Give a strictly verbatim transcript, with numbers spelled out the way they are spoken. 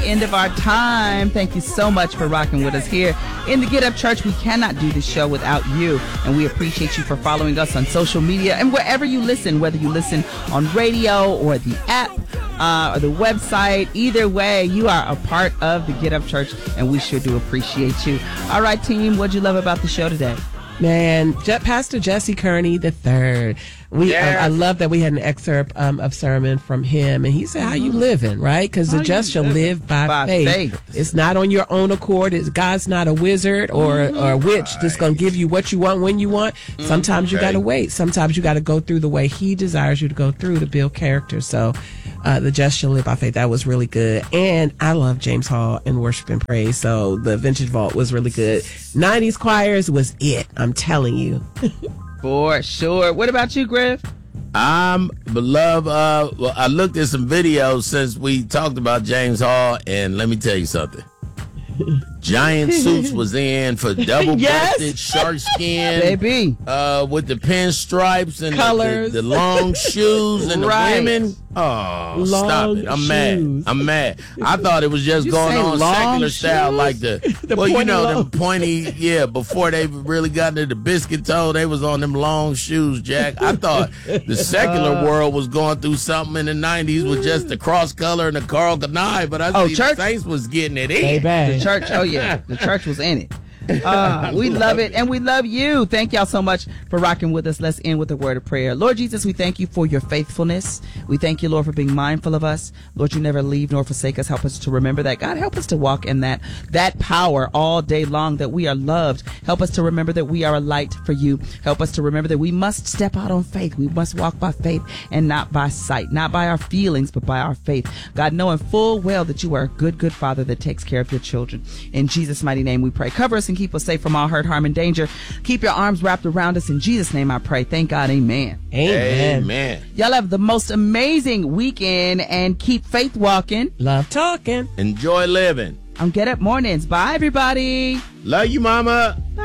end of our time. Thank you so much for rocking with us here in the Get Up Church. We cannot do this show without you, and we appreciate you for following us on social media and wherever you listen, whether you listen on radio or the app uh, or the website. Either way, you are a part of the Get Up Church, and we sure do appreciate you. All right, team, what'd you love about the show today? Man, Je- Pastor Jesse Kearney the third. We, yes. I, I love that we had an excerpt um, of sermon from him, and he said, "How you living, right? Because the just shall live by, by faith. faith. It's not on your own accord. It's, God's not a wizard or mm-hmm. or a witch right. that's gonna give you what you want when you want. Mm-hmm. Sometimes you okay. gotta wait. Sometimes you gotta go through the way He desires you to go through to build character. So, uh, the just shall live by faith. That was really good, and I love James Hall and worship and praise. So the Vintage Vault was really good. nineties choirs was it. I'm telling you." For sure. What about you, Griff? I'm beloved. Uh, well, I looked at some videos since we talked about James Hall, and let me tell you something. Giant suits was in for double Yes. breasted shark skin, Baby. uh, with the pinstripes and the, Colors. the, the long shoes and Right. the women. Oh, Long stop it! I'm shoes. mad. I'm mad. I thought it was just You going say on long secular style, shoes? like the, The well, you pointy know, long- them pointy. Yeah, before they really got into the biscuit toe, they was on them long shoes, Jack. I thought the secular world was going through something in the nineties with just the cross color and the Carl Kanai, but I Oh, see church? the Saints was getting it in. Hey, The bang. church, oh yeah, the church was in it. Uh, we love it, and we love you. Thank y'all so much for rocking with us. Let's end with a word of prayer. Lord Jesus, we thank you for your faithfulness. We thank you, Lord, for being mindful of us. Lord, you never leave nor forsake us. Help us to remember that. God, help us to walk in that that power all day long, that we are loved. Help us to remember that we are a light for you. Help us to remember that we must step out on faith. We must walk by faith and not by sight, not by our feelings, but by our faith. God, knowing full well that you are a good, good Father that takes care of your children. In Jesus' mighty name we pray. Cover us and keep us safe from all hurt, harm, and danger. Keep your arms wrapped around us. In Jesus' name I pray. Thank God. Amen. Amen. Amen. Y'all have the most amazing weekend and keep faith walking Love talking. Enjoy living. on Get Up Mornings. Bye, everybody. Love you, Mama.